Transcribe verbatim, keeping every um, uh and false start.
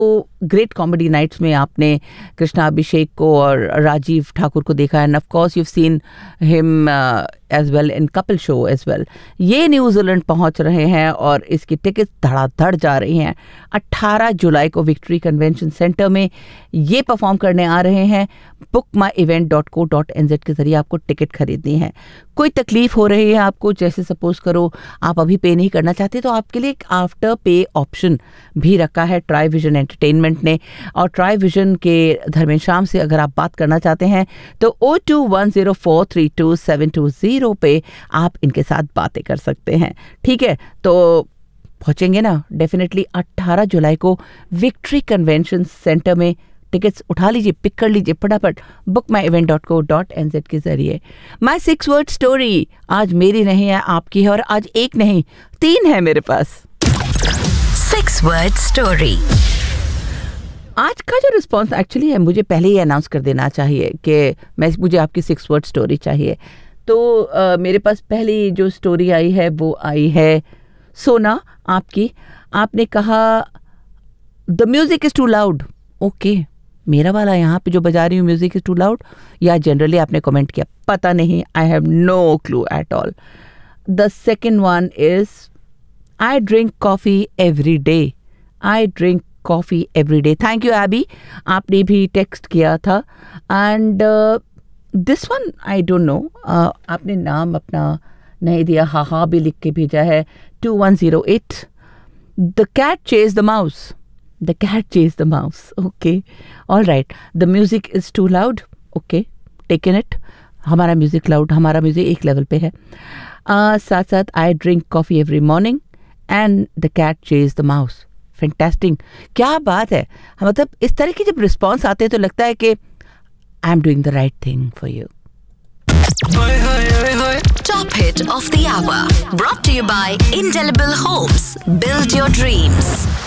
Great comedy nights में आपने कृष्णा अभिषेक को और राजीव ठाकुर को देखा है, of course you seen him as well in Kapil show as well. ये न्यूजीलैंड पहुंच रहे हैं और इसकी टिकट धड़ाधड़ जा रही हैं। अट्ठारह जुलाई को विक्ट्री कन्वेंशन सेंटर में ये परफॉर्म करने आ रहे हैं। बुक माई event dot co dot N Z के जरिए आपको टिकट खरीदनी है। कोई तकलीफ हो रही है आपको, जैसे सपोज करो आप अभी पे नहीं करना चाहते, तो आपके लिए एक आफ्टर पे ऑप्शन भी रखा है ट्राई विजन एंटरटेनमेंट ने। और ट्राई विजन के धर्मेंद्र शाम से अगर आप बात करना चाहते हैं तो O two one zero four three to seven to zero पे आप इनके साथ बातें कर सकते हैं। ठीक है, तो पहुंचेंगे ना डेफिनेटली अट्ठारह जुलाई को विक्ट्री कन्वेंशन सेंटर में। टिकट्स उठा लीजिए, पिक कर लीजिए फटाफट बुक माई event dot co dot N Z के जरिए। माई सिक्स वर्ड स्टोरी आज मेरी नहीं है, आपकी है, और आज एक नहीं तीन है मेरे पास। Six word story. आज का जो रिस्पॉन्स एक्चुअली है, मुझे पहले ही अनाउंस कर देना चाहिए कि मैं मुझे आपकी सिक्स वर्ड स्टोरी चाहिए। तो uh, मेरे पास पहली जो स्टोरी आई है वो आई है सोना आपकी। आपने कहा the music is to loud. Okay, मेरा वाला यहाँ पे जो बजा रही हूँ म्यूजिक इज टू लाउड, या जनरली आपने कमेंट किया, पता नहीं, I have no clue at all. The second one is I drink coffee every day. I drink coffee every day. Thank you AB, आपने भी टेक्स्ट किया था। And this one I don't know, आपने नाम अपना नहीं दिया, हा हा भी लिख के भेजा है to one zero eight. The cat chase the mouse. The cat chase the mouse. Okay, all right. The music is to loud. Okay, taken it. हमारा म्यूजिक लाउड, हमारा म्यूजिक एक लेवल पे है। uh, साथ साथ I drink coffee every morning and the cat chase the mouse. Fantastic, क्या बात है। मतलब इस तरह की जब रिस्पॉन्स आते हैं तो लगता है कि I am doing the right thing for you. Top hit of the hour, brought to you by Indelible Homes. Build your dreams.